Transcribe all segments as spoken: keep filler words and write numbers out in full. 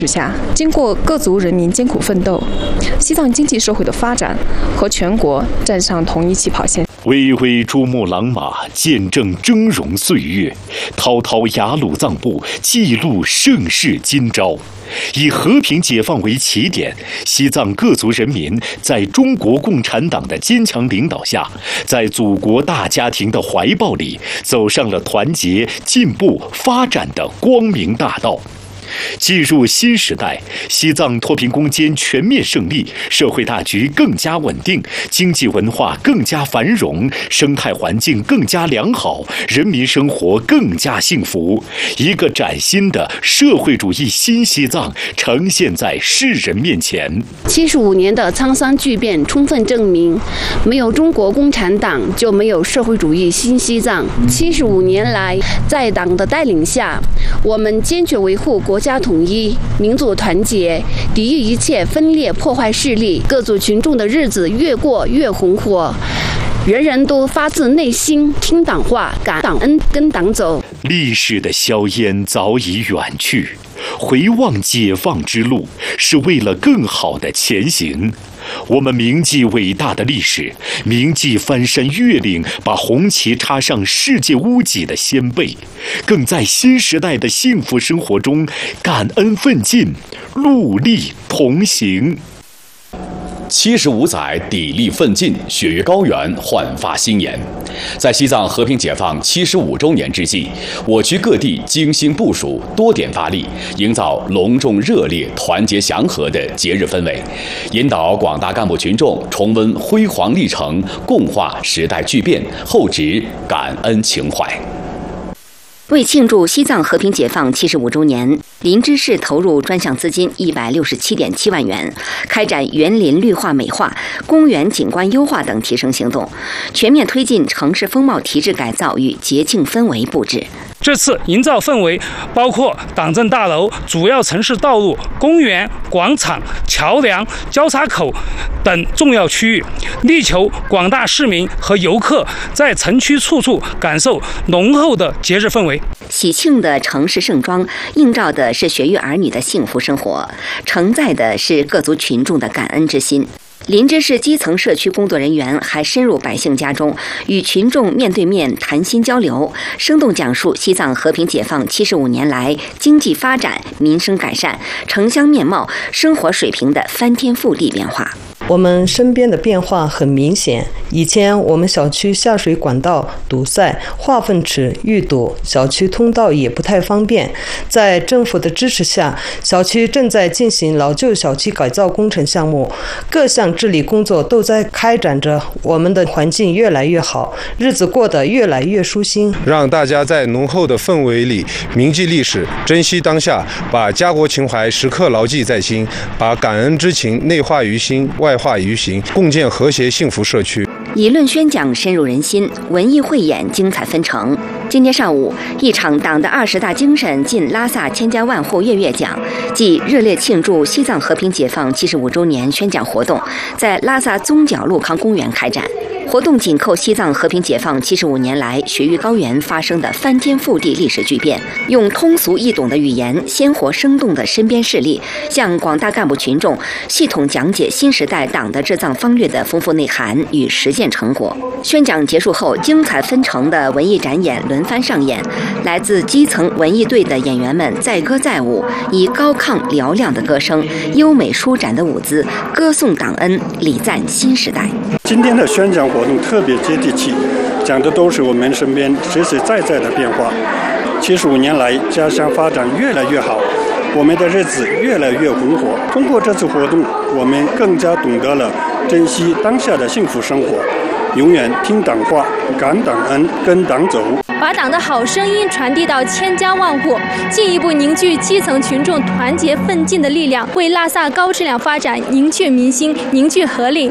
之下，经过各族人民艰苦奋斗，西藏经济社会的发展和全国站上同一起跑线。 巍巍珠穆朗玛见证峥嵘岁月，滔滔雅鲁藏布记录盛世今朝。以和平解放为起点，西藏各族人民在中国共产党的坚强领导下，在祖国大家庭的怀抱里，走上了团结、进步、发展的光明大道。进入新时代，西藏脱贫攻坚全面胜利，社会大局更加稳定，经济文化更加繁荣，生态环境更加良好，人民生活更加幸福。一个崭新的社会主义新西藏呈现在世人面前。 七十五年的沧桑巨变充分证明，没有中国共产党就没有社会主义新西藏。七十五年来，在党的带领下，我们坚决维护国家统一、民族团结，抵御一切分裂破坏势力，各族群众的日子越过越红火，人人都发自内心听党话、感党恩、跟党走。 历史的硝烟早已远去，回望解放之路，是为了更好的前行。我们铭记伟大的历史，铭记翻山越岭把红旗插上世界屋脊的先辈，更在新时代的幸福生活中感恩奋进，戮力同行。 七十五载砥砺奋进，雪岳高原焕发新颜。在西藏和平解放七十五周年之际，我区各地精心部署，多点发力，营造隆重热烈、团结祥和的节日氛围，引导广大干部群众重温辉煌历程，共话时代巨变，厚植感恩情怀。 为庆祝西藏和平解放七十五周年，林芝市投入专项资金一百六十七点七万元，开展园林绿化美化、公园景观优化等提升行动，全面推进城市风貌提质改造与节庆氛围布置。 这次营造氛围包括党政大楼、主要城市道路、公园、广场、桥梁、交叉口等重要区域，力求广大市民和游客在城区处处感受浓厚的节日氛围。 喜庆的城市盛装，映照的是学育儿女的幸福生活，承载的是各族群众的感恩之心。林芝市基层社区工作人员还深入百姓家中，与群众面对面谈心交流，生动讲述西藏和平解放七十五年来经济发展、民生改善、城乡面貌、生活水平的翻天覆地变化。 我们身边的变化很明显，以前我们小区下水管道堵塞，化粪池遇堵，小区通道也不太方便。在政府的支持下，小区正在进行老旧小区改造工程项目，各项治理工作都在开展着，我们的环境越来越好，日子过得越来越舒心。 让大家在浓厚的氛围里铭记历史，珍惜当下，把家国情怀时刻牢记在心，把感恩之情内化于心，外化于行，共建和谐幸福社区。 理论宣讲深入人心，文艺汇演精彩纷呈。今天上午，一场党的二十大精神进拉萨千家万户月月讲暨热烈庆祝西藏和平解放七十五周年宣讲活动在拉萨宗角路康公园开展。活动紧扣西藏和平解放七十五年来雪域高原发生的翻天覆地历史巨变，用通俗易懂的语言、鲜活生动的身边事例，向广大干部群众系统讲解新时代党的治藏方略的丰富内涵与实践成果。宣讲结束后，精彩纷呈的文艺展演轮番上演，来自基层文艺队的演员们载歌载舞，以高亢嘹亮的歌声、优美舒展的舞姿，歌颂党恩，礼赞新时代。 今天的宣讲活动特别接地气，讲的都是我们身边实实在在的变化。七十五年来，家乡发展越来越好，我们的日子越来越红火。通过这次活动，我们更加懂得了珍惜当下的幸福生活，永远听党话、感党恩、跟党走， 把党的好声音传递到千家万户，进一步凝聚基层群众团结奋进的力量，为拉萨高质量发展凝聚民心、凝聚合力。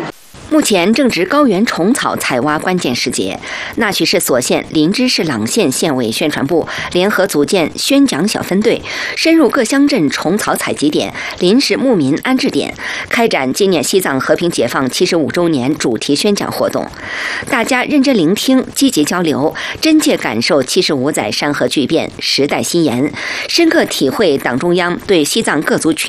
目前正值高原虫草采挖关键时节，那曲市所县、林芝市朗县县委宣传部联合组建宣讲小分队，深入各乡镇虫草采集点、临时牧民安置点，开展纪念西藏和平解放七十五周年主题宣讲活动。大家认真聆听，积极交流，真切感受七十五载山河巨变、时代新颜，深刻体会党中央对西藏各族群